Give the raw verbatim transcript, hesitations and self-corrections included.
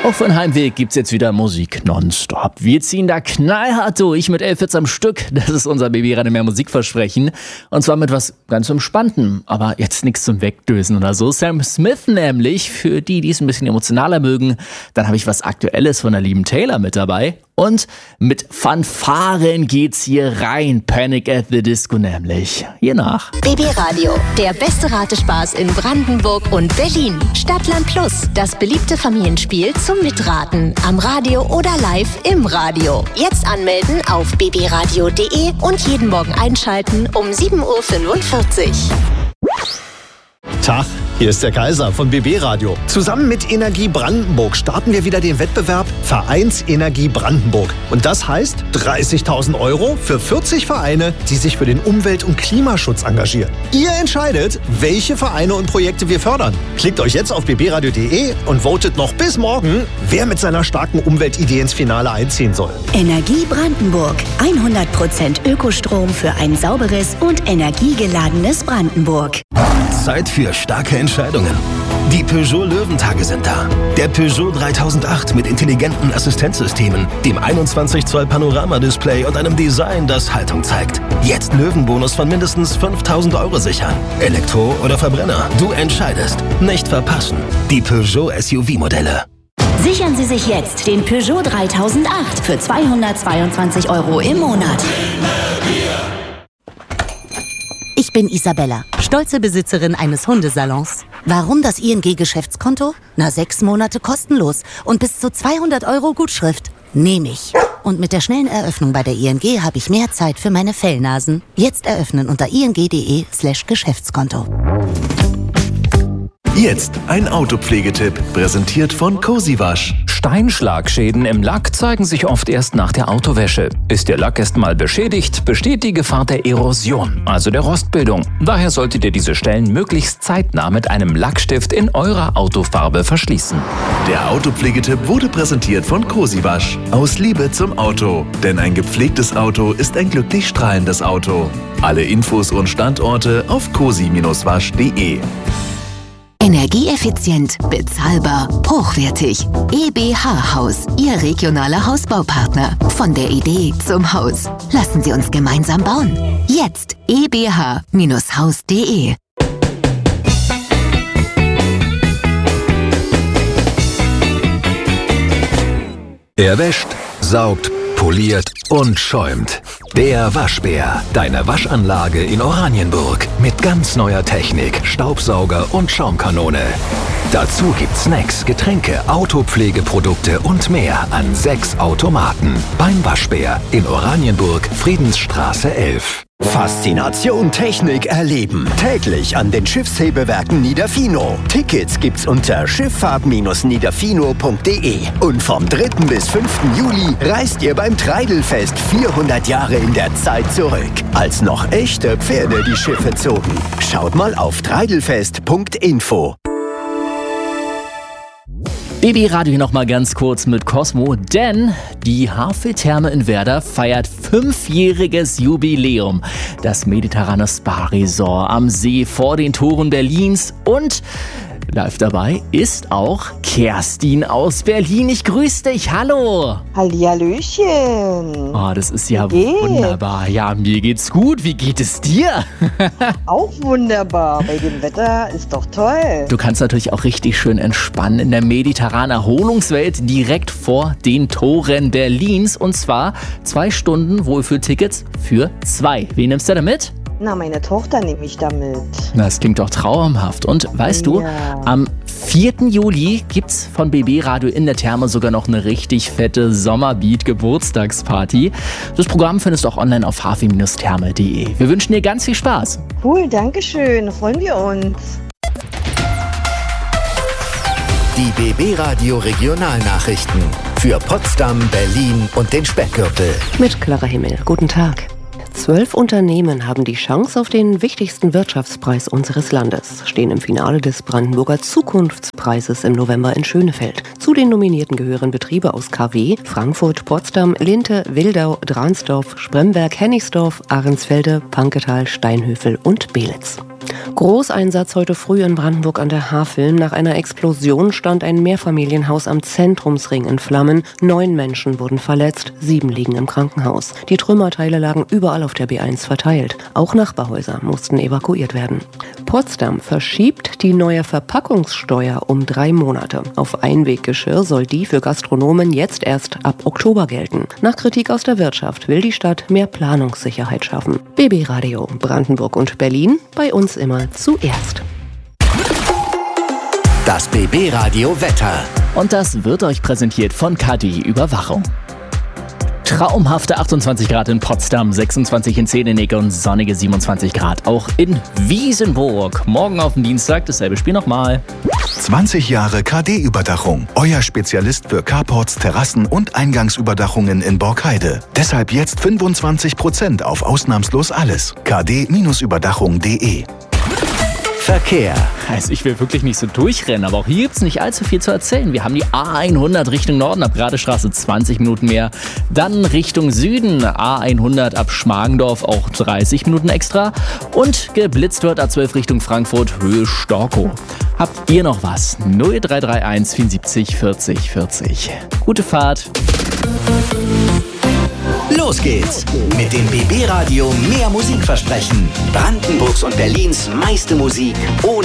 Auf dem Heimweg gibt's jetzt wieder Musik nonstop. Wir ziehen da knallhart durch mit elf Hits am Stück. Das ist unser B B-Radio mehr Musikversprechen. Und zwar mit was ganz Entspanntem, aber jetzt nichts zum Wegdösen oder so. Sam Smith nämlich, für die, die es ein bisschen emotionaler mögen. Dann habe ich was Aktuelles von der lieben Taylor mit dabei. Und mit Fanfaren geht's hier rein. Panic at the Disco nämlich. Hier nach. B B-Radio, der beste Ratespaß in Brandenburg und Berlin. Stadtland Plus, das beliebte Familienspiel zum Mitraten. Am Radio oder live im Radio. Jetzt anmelden auf b b radio punkt d e und jeden Morgen einschalten um sieben Uhr fünfundvierzig. Tag, hier ist der Kaiser von B B-Radio. Zusammen mit Energie Brandenburg starten wir wieder den Wettbewerb Vereinsenergie Brandenburg. Und das heißt dreißigtausend Euro für vierzig Vereine, die sich für den Umwelt- und Klimaschutz engagieren. Ihr entscheidet, welche Vereine und Projekte wir fördern. Klickt euch jetzt auf b b radio punkt d e und votet noch bis morgen, wer mit seiner starken Umweltidee ins Finale einziehen soll. Energie Brandenburg. hundert Prozent Ökostrom für ein sauberes und energiegeladenes Brandenburg. Zeit für starke Entscheidungen. Die Peugeot Löwentage sind da. Der Peugeot dreitausendacht mit intelligenten Assistenzsystemen, dem einundzwanzig Zoll Panoramadisplay und einem Design, das Haltung zeigt. Jetzt Löwenbonus von mindestens fünftausend Euro sichern. Elektro oder Verbrenner, du entscheidest. Nicht verpassen. Die Peugeot S U V-Modelle. Sichern Sie sich jetzt den Peugeot dreitausendacht für zweihundertzweiundzwanzig Euro im Monat. Ich bin Isabella, stolze Besitzerin eines Hundesalons. Warum das I N G-Geschäftskonto? Na, sechs Monate kostenlos und bis zu zweihundert Euro Gutschrift. Nehme ich. Und mit der schnellen Eröffnung bei der I N G habe ich mehr Zeit für meine Fellnasen. Jetzt eröffnen unter ing punkt de slash Geschäftskonto. Jetzt ein Autopflegetipp, präsentiert von Cosi Wasch. Steinschlagschäden im Lack zeigen sich oft erst nach der Autowäsche. Ist der Lack erst mal beschädigt, besteht die Gefahr der Erosion, also der Rostbildung. Daher solltet ihr diese Stellen möglichst zeitnah mit einem Lackstift in eurer Autofarbe verschließen. Der Autopflegetipp wurde präsentiert von Cosi Wasch. Aus Liebe zum Auto. Denn ein gepflegtes Auto ist ein glücklich strahlendes Auto. Alle Infos und Standorte auf cosi wasch punkt de. Energieeffizient, bezahlbar, hochwertig. E B H Haus, Ihr regionaler Hausbaupartner. Von der Idee zum Haus. Lassen Sie uns gemeinsam bauen. Jetzt e b h Haus punkt de. Er wäscht, saugt, poliert und schäumt. Der Waschbär, deine Waschanlage in Oranienburg. Mit ganz neuer Technik, Staubsauger und Schaumkanone. Dazu gibt's Snacks, Getränke, Autopflegeprodukte und mehr an sechs Automaten. Beim Waschbär in Oranienburg, Friedensstraße elf. Faszination Technik erleben. Täglich an den Schiffshebewerken Niederfino. Tickets gibt's unter schifffahrt niederfino punkt de. Und vom dritten bis fünften Juli reist ihr beim Treidelfest vierhundert Jahre in der Zeit zurück. Als noch echte Pferde die Schiffe zogen. Schaut mal auf treidelfest punkt info. B B-Radio hier nochmal ganz kurz mit Cosmo, denn die Haveltherme in Werder feiert fünfjähriges Jubiläum. Das mediterrane Spa-Resort am See vor den Toren Berlins und live dabei ist auch Kerstin aus Berlin. Ich grüße dich, hallo. Hallihallöchen. Oh, das ist ja wunderbar. Ja, mir geht's gut. Wie geht es dir? Auch wunderbar. Bei dem Wetter ist doch toll. Du kannst natürlich auch richtig schön entspannen in der mediterranen Erholungswelt direkt vor den Toren Berlins. Und zwar zwei Stunden Wohlfühltickets für zwei. Wen nimmst du da mit? Na, meine Tochter nehme ich damit. Das klingt doch traumhaft. Und weißt du, Ja. am vierten Juli gibt's von B B-Radio in der Therme sogar noch eine richtig fette Sommerbeat-Geburtstagsparty. Das Programm findest du auch online auf hafi therme punkt de. Wir wünschen dir ganz viel Spaß. Cool, danke schön. Freuen wir uns. Die B B-Radio Regionalnachrichten für Potsdam, Berlin und den Speckgürtel. Mit Clara Himmel. Guten Tag. Zwölf Unternehmen haben die Chance auf den wichtigsten Wirtschaftspreis unseres Landes, stehen im Finale des Brandenburger Zukunftspreises im November in Schönefeld. Zu den Nominierten gehören Betriebe aus K W, Frankfurt, Potsdam, Linte, Wildau, Dransdorf, Spremberg, Hennigsdorf, Ahrensfelde, Panketal, Steinhöfel und Belitz. Großeinsatz heute früh in Brandenburg an der Havel. Nach einer Explosion stand ein Mehrfamilienhaus am Zentrumsring in Flammen. Neun Menschen wurden verletzt, sieben liegen im Krankenhaus. Die Trümmerteile lagen überall auf der B eins verteilt. Auch Nachbarhäuser mussten evakuiert werden. Potsdam verschiebt die neue Verpackungssteuer um drei Monate. Auf Einweggeschirr soll die für Gastronomen jetzt erst ab Oktober gelten. Nach Kritik aus der Wirtschaft will die Stadt mehr Planungssicherheit schaffen. B B Radio Brandenburg und Berlin, bei uns immer zuerst. Das B B Radio Wetter. Und das wird euch präsentiert von K D Überwachung. Traumhafte achtundzwanzig Grad in Potsdam, sechsundzwanzig in Zehdenick und sonnige siebenundzwanzig Grad auch in Wiesenburg. Morgen auf den Dienstag dasselbe Spiel nochmal. zwanzig Jahre K D-Überdachung. Euer Spezialist für Carports, Terrassen und Eingangsüberdachungen in Borkheide. Deshalb jetzt fünfundzwanzig Prozent auf ausnahmslos alles. k d Überdachung punkt de. Verkehr. Also ich will wirklich nicht so durchrennen, aber auch hier gibt es nicht allzu viel zu erzählen. Wir haben die A hundert Richtung Norden ab Gradestraße zwanzig Minuten mehr. Dann Richtung Süden A hundert ab Schmargendorf auch dreißig Minuten extra. Und geblitzt wird A zwölf Richtung Frankfurt Höhe Storkow. Habt ihr noch was? null drei drei eins vierundsiebzig vierzig vierzig. Gute Fahrt. Los geht's mit dem B B Radio mehr Musik versprechen. Brandenburgs und Berlins meiste Musik ohne